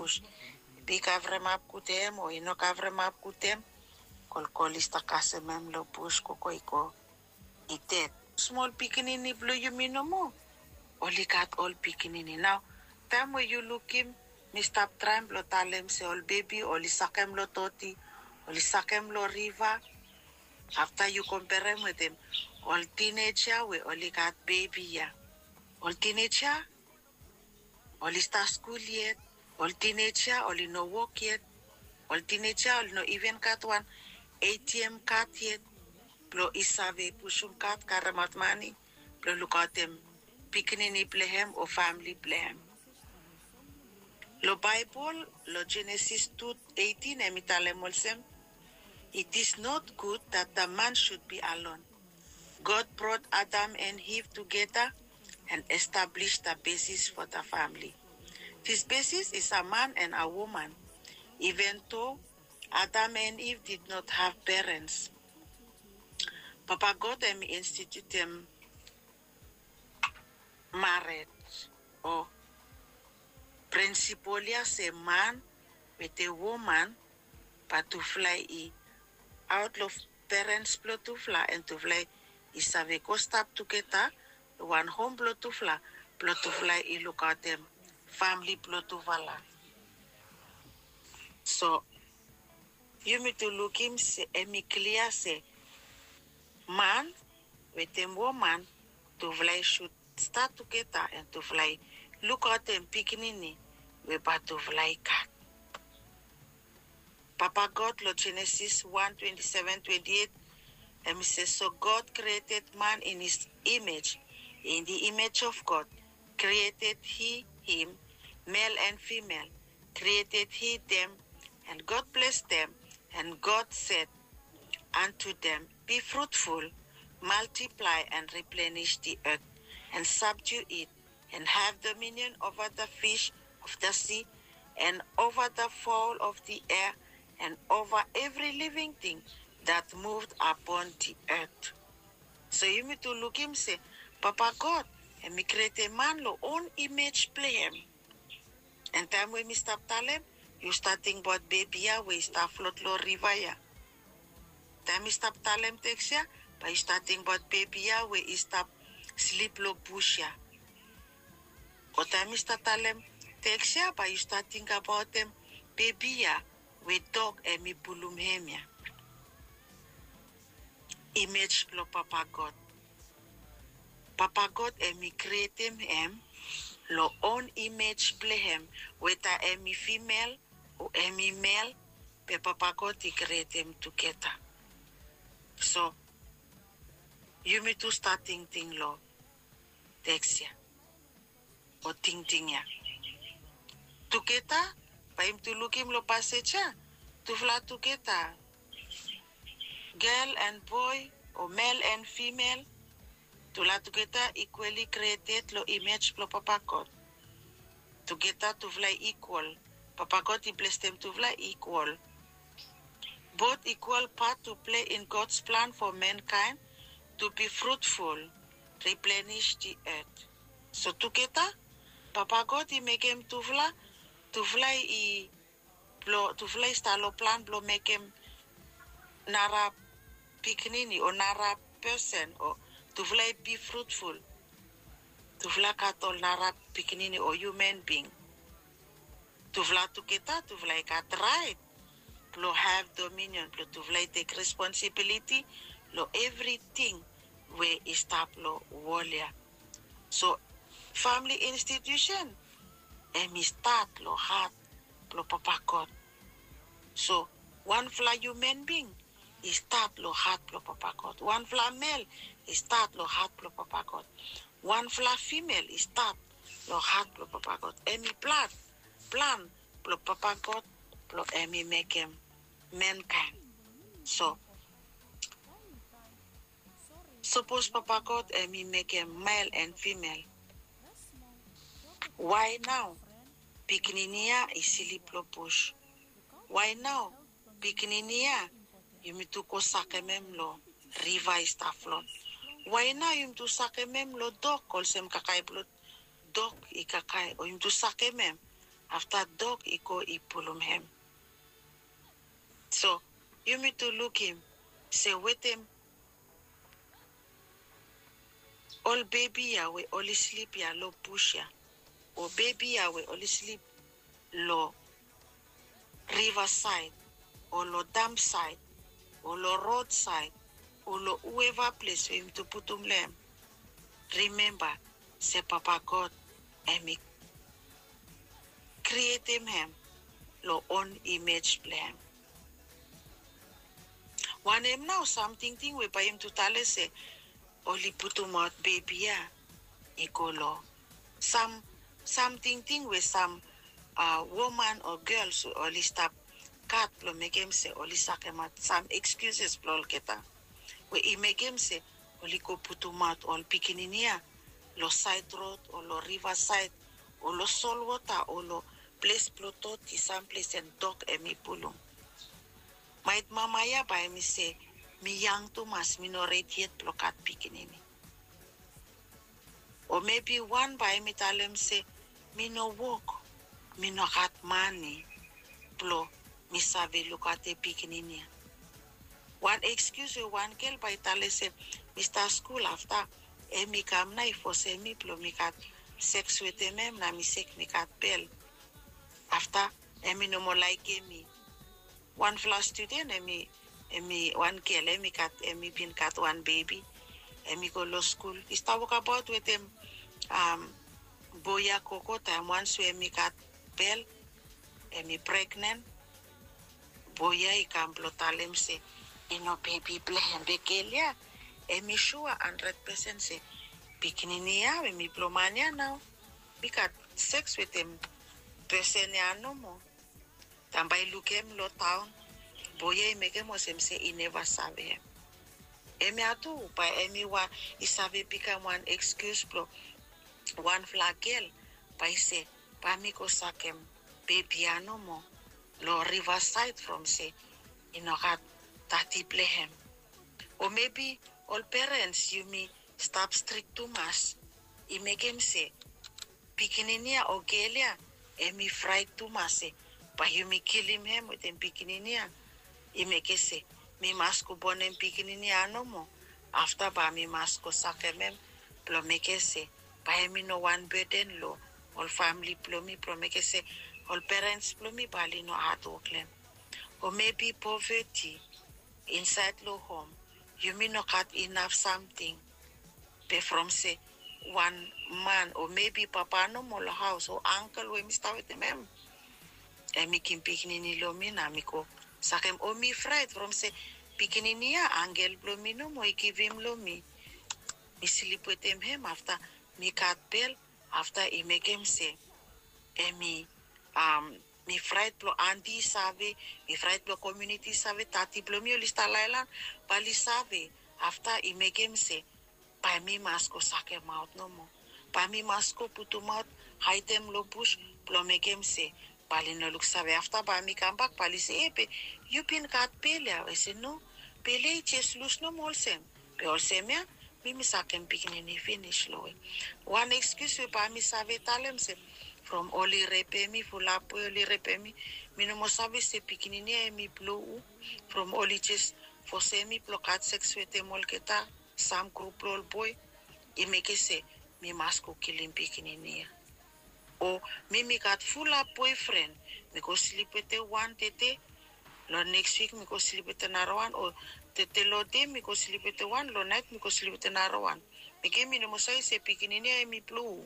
push. Pi kavre map kutem o ino kavre map kutem. Kolkolista kasemem lo push kokoiko itet. Small pikinini blue you minomo. Only got all pikinini. Now, time when you look him, me stop trying lo talem se all baby, only sakem lo toti, only sakem lo river. After you compare him with him, all teenager we only got baby ya. All teenager, only start school yet. All teenager, only no work yet. All teenager, only no even got one ATM card yet. Plo isave pushum card karamat money. Plo look at them. Pikinini plehem or family plehem. Lo Bible, lo Genesis 2:18 emitale molsem. It is not good that the man should be alone. God brought Adam and Eve together and established the basis for the family. This basis is a man and a woman, even though Adam and Eve did not have parents. Papa God instituted them marriage or principally say man with a woman but to fly out of parents blow to fly and to fly is a go stop together one home blow to fly look at them family blow to vala. So you need to look him say clear say man with a woman to fly should start together and to fly. Look at them pikinini we but to fly cat. Papa God lo Genesis 1:27-28 and he says so God created man in his image, in the image of God created he him, male and female created he them, and God blessed them, and God said unto them, be fruitful, multiply and replenish the earth, and subdue it, and have dominion over the fish of the sea, and over the fowl of the air, and over every living thing that moved upon the earth. So you need to look him say, Papa God, and me create a man lo own image play him. And time when me stop talem, you start think about baby ya, we start float lo river ya. Time me stop talem text ya, but you start think about baby ya, we stop sleep lo bush ya. Or time me start talem text ya, but you start think about them baby ya, we dog and me bulum hem ya. Image lo Papa God. Papa God and me create him lo own image play him whether emi female or emi male, but Papa God he create him together. So you me to start ting lo texia or ting ya. Together, by him to look him lo passage to fly together. Girl and boy or male and female to la together equally created lo image lo Papa God. Together to fly equal. Papa God he blessed them to fly equal. Both equal part to play in God's plan for mankind to be fruitful, replenish the earth. So together, Papa God he make him to fly stalo plan blow make him nara piknini or nara person or to fly be fruitful. To fly cattle nara piknini or human being. To fly together, to fly cat right. Lo have dominion, to fly take responsibility, lo everything where is tap lo warrior. So family institution, and start lo heart, lo Papa God. So one fly human being is start lo heart lo Papa God. One fly male is start lo heart lo Papa God. One fly female is start lo heart lo Papa God. Any plan lo Papa God lo emi make him mankind. So suppose Papa God emi make him male and female. Why now? Pikninia is silip lo push. Why now? Pikninia you to ko sakemem lo river is taflon. Why now you to sakemem lo dog kolsem kakai blood dog ikakai or you to sakemem After dog iko ipulum him. So you need to look him, say with him, all baby ya we only sleep ya lo push ya. Or baby ya we only sleep lo riverside, or lo dam side, or lo roadside, or lo whoever place for him to put lem. Remember, say Papa God, and me create him lo own image plan. One him now something thing we buy him to tell us say only put him out baby ya iko lo something thing with some woman or girls who only stop cat lo make him say only sakemat some excuses plol keta we I make him say only go put him out all pikininia lo side road or lo river side or lo sol water or lo place plototi some place and dog emi pulum. Mait mama ya by me say mi young to mas minorate yet blokat pikinini. Or maybe one by me tell him say me no work, me no got money, plo mi save look at the pikinini. One excuse one girl by tell say Mr. School after emi come na for say me plo me got sex with him na mi sick me got bell. After emi no more like me. One flash student emi one girl emi been got one baby emi go to school. He talk about with him boya coco time once emi got bell emi pregnant boya I can blotal him say no baby blame bekelia emi sure 100% say bikinini ya emi blomania now we got sex with him person ya no more. Tambay look him lo town boye make him was him say he never sabe him. Emi atu by emi wa he sabe become one excuse bro one flagel by say pa mi ko sakem baby ano mo lo riverside from say inokat tati play him. Or maybe all parents you me stop strict too much. He make him say pikininia o gelia emi fried too much. But you me kill him with him pikininia. I make say me masko bon him pikininia no more. After ba me masko sakemem plo make say by me no one burden lo all family plo me pro make say all parents plo me bali no hard work lem. Or maybe poverty inside lo home. You me no got enough something. Be from say one man or maybe papa no more house or uncle we me start with them. Emi kim pikinini lo mi na mi ko sakem o mi fried from say pikinini ya angel blo mi no mo I give him lo mi sleep with him after mi cat bell after I make him say emi mi fried blo anti save mi fried blo community save tati blo mi lista lailan bali save after I make him say pa mi masko sakem out no mo pa mi masko putum out hide them lo bush blo make him say Pali no look sabe after ba mi come back Pali say pe you been got pele I say no pele just lose no more sem pe all sem ya mi sakem pikinini finish lo one excuse we pa mi sabe talem se from oli repe mi fula po oli repe mi no mo sabe se pikinini mi blow from oli just for semi blokat sex with them all keta some group roll boy I make say mi masko killing pikinini or me got full up boyfriend. Me go sleep with the one tete. Lo next week me go sleep with another one. Or tete lo day me go sleep with the one. Lo night me go sleep with another one. Me get me no mo say pikinini mi blue.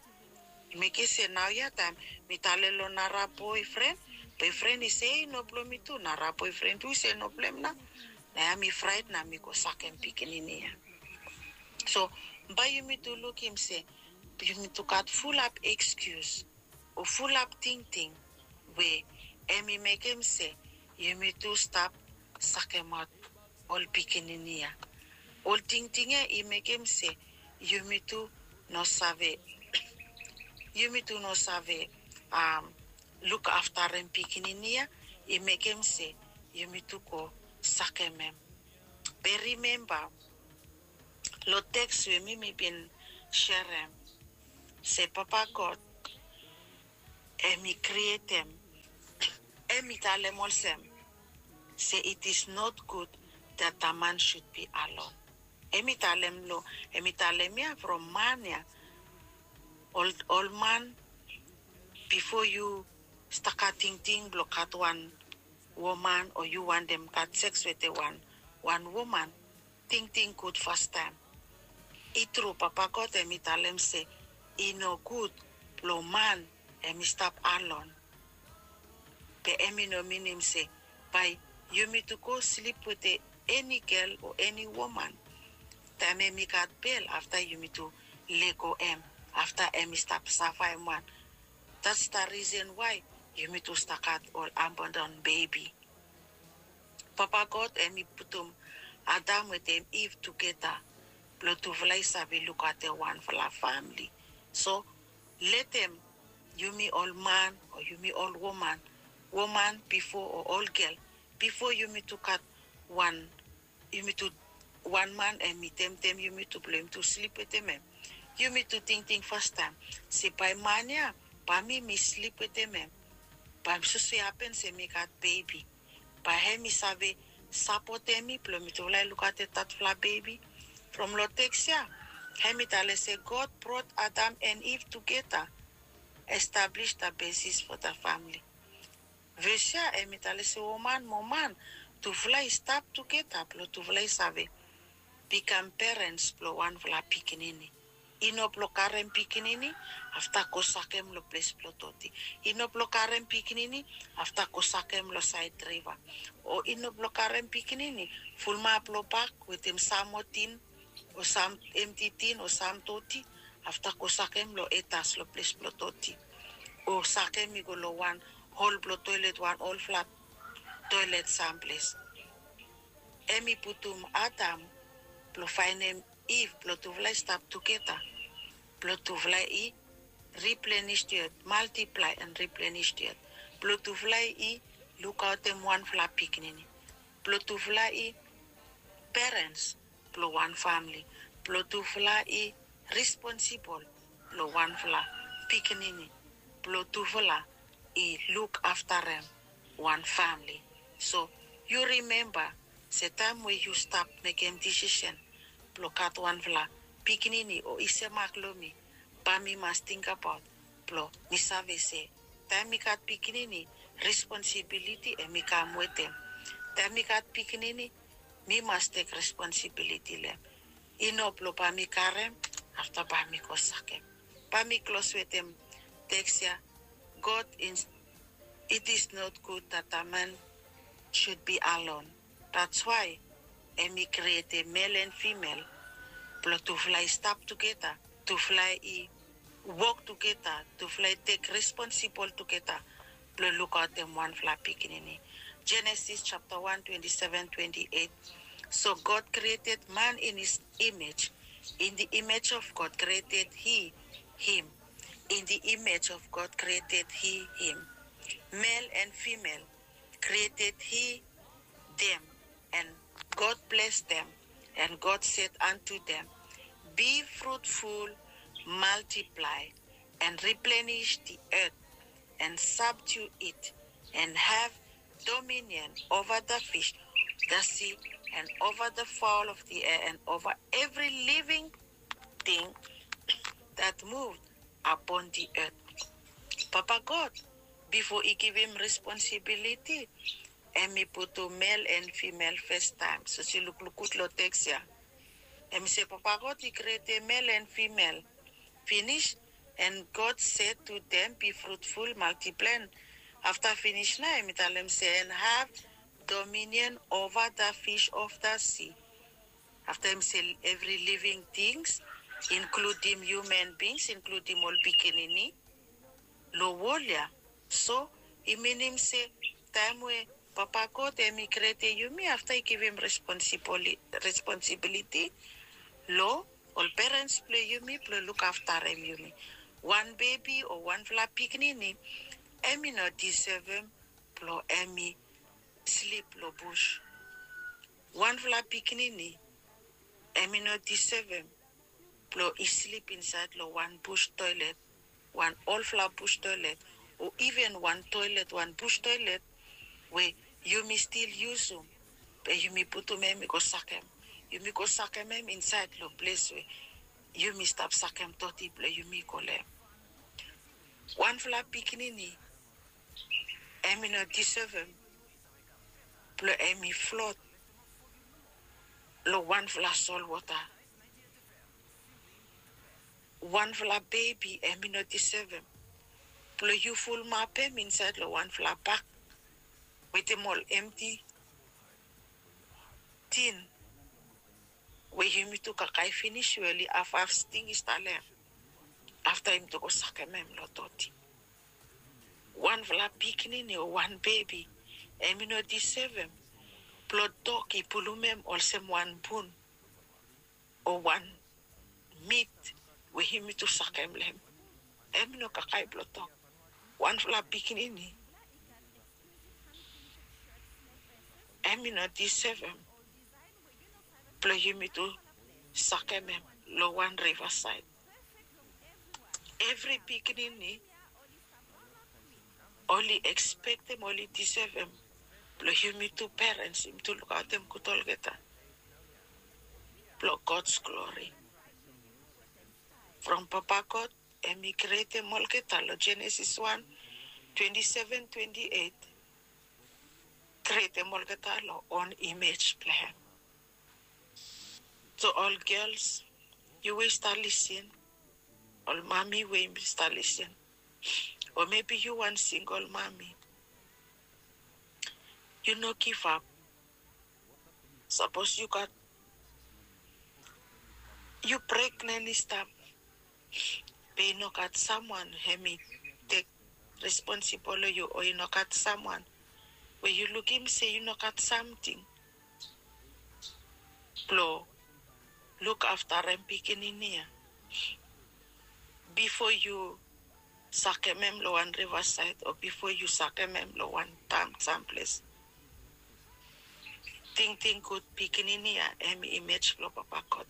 Me get say now ya time me tale lo nara boyfriend. Boyfriend is say no blame me too. Nara boyfriend too say no blame na. Na me fried na me go sakem pikinini. So by you me to look him say. You need to cut full up excuse or full up thing where Emi make him say you need to stop sucking out all pikininia. All thing he make him say you need to no save you need to no save look after him pikininia. He make him say you need to go suck him. But remember lo text we me been sharing. Say Papa God, Emi create them. Emi talem olsem. Say it is not good that a man should be alone. Emi talem lo. Emi talem ya from man ya. Old man, before you start cutting thing, block at one woman or you want them cut sex with the one woman, think good first time. It true, Papa God, emi talem say, it no good, lo man, emi stop alone. But emi no mean him say, by you me to go sleep with any girl or any woman, time emi got bail after you me to let go after emi stop suffer one. That's the reason why you me to start at or abandon baby. Papa God emi putum Adam with them Eve together. Blood to fly sabi look at the one for la family. So let them, you me all man or you me all woman before or all girl, before you me to cut one, you me to one man and me them you me to blame to sleep with them. You me to think first time. Say by mania, by me sleep with them. By so happen say me got baby. By him me sabe support me, plum me to look at that flat baby. From Lotexia, Hemitale say God brought Adam and Eve together, established a basis for the family. Versia Hemitale say woman, to fly stop together, plo to fly save. Become parents plo one fla pikinini. Ino plo karen pikinini, after kosakem lo place plototi. Ino plo karen pikinini, after kosakem lo side driver. O ino plo karen pikinini, fulma plo back with him samotin, o sam empty tin o sam toti after ko sakem lo etas lo place plototi o sakem mi go lo one whole blow toilet one all flat toilet sam place emi putum Adam plo find Eve plo to fly stop together plo to fly replenish the earth, multiply and replenish the earth. Plo to fly look out them one flat picnini plo to fly parents plo one family, plo tu fla responsible, plo one fla pikinini, plo tu fla look after them, one family. So you remember the time where you stop making decision, plo kat one fla pikinini or ise maklomi, bami must think about, plo mi save se, time mi kat pikinini responsibility and mi come with them. Time mi kat pikinini me must take responsibility lem. Inoplo pa mi karem, after pa mi kosakem. Pa mi close with them, texia, God, it is not good that a man should be alone. That's why Emi create a male and female, plo to fly stop together, to fly walk together, to fly take responsible together, plo look at them one fly pikinini. Genesis chapter 1, 27, 28. So God created man in his image. In the image of God created he, him. In the image of God created he, him. Male and female created he, them. And God blessed them. And God said unto them, be fruitful, multiply, and replenish the earth, and subdue it, and have dominion over the fish, the sea, and over the fowl of the air, and over every living thing that moved upon the earth. Papa God, before he gave him responsibility, and me put to male and female first time. So she look lo text ya. And me say, Papa God, he created male and female. Finish, and God said to them, be fruitful, multiply. After finish now, I tell them say, and have dominion over the fish of the sea. After him say, every living things, including human beings, including all beginning, lo wolia. So, he mean him say, time where Papa God emigrated you me after he give him responsibility, lo, all parents play you me, play look after him you me. One baby or one fla picnini, emi no deserve him, plo emi sleep lo bush. One fla picnini, emi no deserve him, plo he sleep inside lo one bush toilet, one all fla bush toilet, or even one toilet, one bush toilet, where you may still use them, but you may put them in, go suck them. You may go suck them inside the place where you may stop suck them totally, you may go them. One flat pikinini, I may not deserve them, but I may float, one flat salt water. One flat baby, I may not deserve them. But you full map them inside the one flat pack with them all empty tin. Where you me to kakai finish really after sting is left. After him to go suck a mem lototi. One flat bikini or one baby, I may not deserve them. Blood doki pulumem also one bone or one meat. We him to suck him lem. Emino kakai blotok. One flat bikini. Emino deserve him. Play him to suck him lo one riverside. Every bikini only expect them, only deserve him. Play him to parents him to look at them kutolgeta. Blow God's glory. From Papa God, emigrate molketalo Genesis 1, 27, 28. Create molketalo on image plan. So all girls, you will start listening. All mommy will start listening. Or maybe you want single mommy. You no give up. Suppose you pregnant and stuff. But you knock at someone, me take responsible you, or you knock at someone. When you look him say you knock at something. Blow. Look after him picking in here. Before you suck a memlo one riverside, or before you suck a memlo one time someplace. Think good picking in here, image flow Papa God.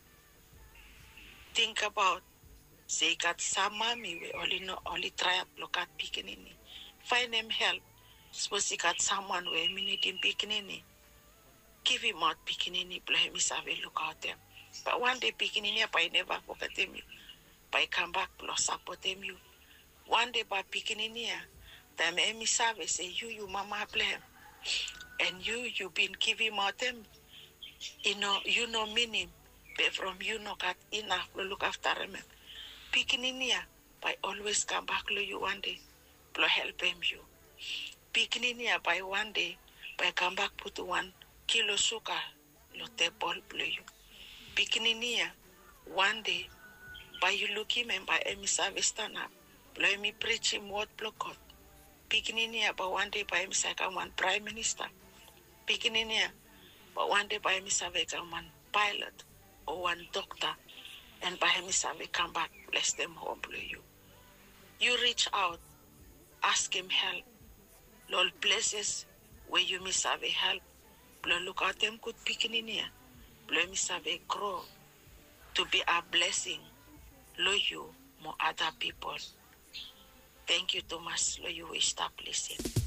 Think about say got some mommy we only try to look at picking in. Find him help. Suppose he got someone where me need him picking in. Give him out picking in, play him have look out them. But one day picking in here, I never forget him. By come back plus support him you. One day by picking in here, them me service say you mama play him. And you been giving out them. You know meaning. But from you no got enough to look after him. Picking in here, by always come back to you one day. Blow help him you. Picking in here by one day, by come back put 1 kilo sugar, lo table blow you. Picking in here, one day, by you look him and by me service stand up. Blow me preach him word block out. Picking in here, but one day by me second one prime minister. Picking in here, but one day by me serve one pilot or one doctor. And by me serve come back, bless them humble you. You reach out, ask him help. Lord places where you may serve help. Lord look at them good picking in here. Lord me serve grow to be a blessing. Lord you more other people. Thank you, Thomas. Lord you will stop listening.